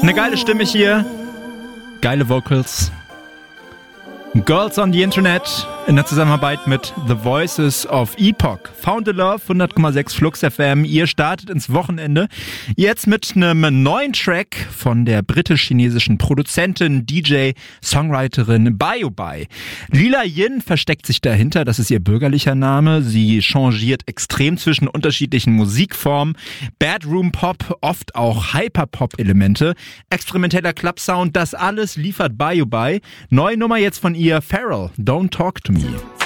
Eine geile Stimme hier, geile Vocals. Girls on the Internet in der Zusammenarbeit mit The Voices of Epoch. Found a Love, 100,6 Flux FM. Ihr startet ins Wochenende. Jetzt mit einem neuen Track von der britisch-chinesischen Produzentin, DJ, Songwriterin Bioby. Lila Yin versteckt sich dahinter, das ist ihr bürgerlicher Name. Sie changiert extrem zwischen unterschiedlichen Musikformen. Bedroom Pop, oft auch Hyperpop-Elemente. Experimenteller Club-Sound, das alles liefert Bioby. Neue Nummer jetzt von ihr, Feral, Don't Talk to Me.